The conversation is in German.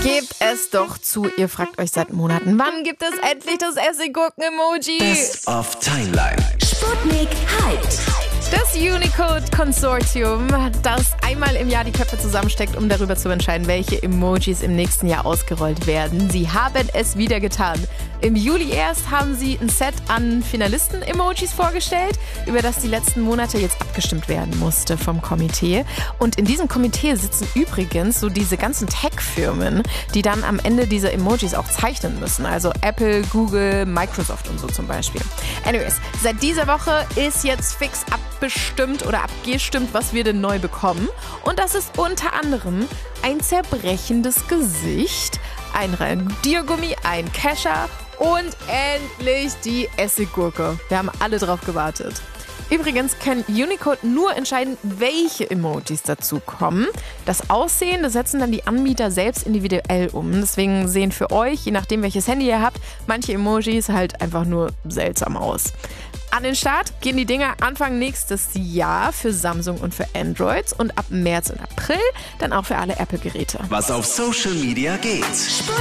Gebt es doch zu, ihr fragt euch seit Monaten, wann gibt es endlich das Essiggurken-Emoji? Best of Timeline. Sputnik Hyped. Das Unicode-Konsortium, das einmal im Jahr die Köpfe zusammensteckt, um darüber zu entscheiden, welche Emojis im nächsten Jahr ausgerollt werden. Sie haben es wieder getan. Im Juli erst haben sie ein Set an Finalisten-Emojis vorgestellt, über das die letzten Monate jetzt abgestimmt werden musste vom Komitee. Und in diesem Komitee sitzen übrigens so diese ganzen Tech-Firmen, die dann am Ende diese Emojis auch zeichnen müssen. Also Apple, Google, Microsoft und so zum Beispiel. Anyways, seit dieser Woche ist jetzt fix abgestimmt, was wir denn neu bekommen. Und das ist unter anderem ein zerbrechendes Gesicht, ein Radiergummi, ein Kescher und endlich die Essiggurke. Wir haben alle drauf gewartet. Übrigens können Unicode nur entscheiden, welche Emojis dazu kommen. Das Aussehen, das setzen dann die Anbieter selbst individuell um. Deswegen sehen für euch, je nachdem welches Handy ihr habt, manche Emojis halt einfach nur seltsam aus. An den Start gehen die Dinger Anfang nächstes Jahr für Samsung und für Androids und ab März und April dann auch für alle Apple-Geräte. Was auf Social Media geht.